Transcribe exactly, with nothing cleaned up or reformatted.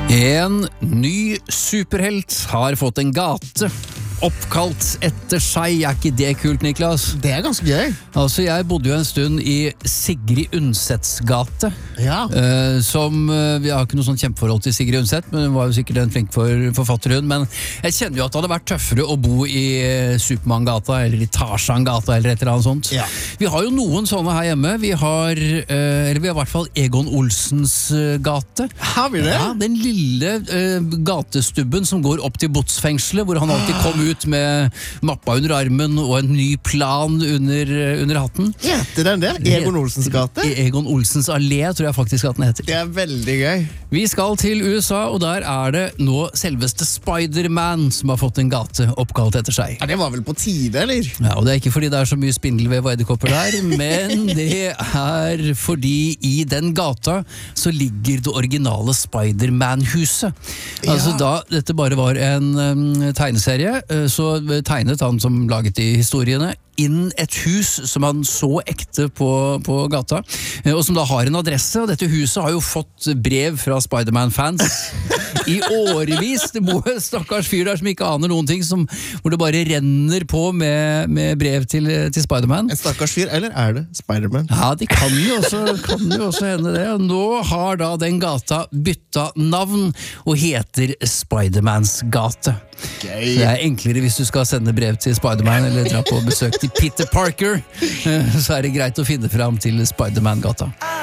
En ny superhelt har fått en gate oppkalt etter seg. Er ikke det kult, Niklas? Det er ganske gøy. Altså, jeg bodde jo en stund i Sigrid Undsets gate. Ja. Uh, som, uh, vi har ikke noe sånn kjempeforhold til Sigrid Undset, men hun var jo sikkert en flink for, forfatter hun. Men jeg kjenner jo at det hadde vært tøffere å bo i uh, Supermann-gata, eller i Tarzan-gata, eller et eller annet sånt. Ja. Vi har jo noen sånne her hjemme. Vi har, uh, eller vi har i hvert fall Egon Olsens uh, gate. Har vi det? Ja, den lille uh, gatestubben som går opp til botsfengselet, hvor han alltid kom ut med mappa under armen og en ny plan under, under hatten. Heter den det? Egon Olsens gate? E- Egon Olsens allé, tror jeg faktisk at den heter. Det er veldig gøy. Vi skal til U S A, og der er det nå selveste Spider-Man som har fått en gate oppkalt etter seg. Ja, det var vel på tide, eller? Ja, og det er ikke fordi det er så mye spindelvev og edderkopper der, men det er fordi i den gata så ligger det originale Spider-Man-huset. Altså Ja. da dette bare var en um, tegneserie, så tegnet han som laget de historiene inn et hus som han så ekte på, på gata, og som da har en adresse, og dette huset har jo fått brev fra Spider-Man-fans i årevis. Det bor en stakkars fyr der som ikke aner noen ting, som, hvor det bare renner på med, med brev til, til Spider-Man. En stakkars fyr, eller er det Spider-Man? Ja, det kan jo også, kan jo også hende det. Nå har da den gata bytta navn og heter Spider-Mans gate. Gøy. Det er enklere hvis du skal sende brev til Spider-Man eller dra på besøk til Peter Parker, så er det greit å finne fram til Spider-Man-gata.